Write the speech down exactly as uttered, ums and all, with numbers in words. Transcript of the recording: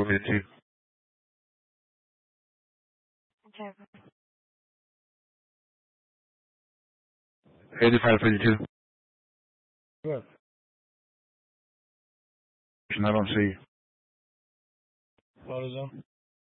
fifty-two. Okay. eighty-five fifty-two. Good. I don't see you. What is them?